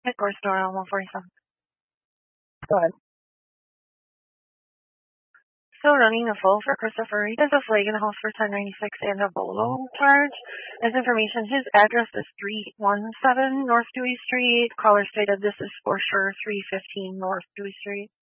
Headquarters door on 147. Go ahead. So running a full for Christopher Reed as a flag in the house for 1096 and a bolo charge. As information, his address is 317 North Dewey Street. Caller stated this is for sure 315 North Dewey Street.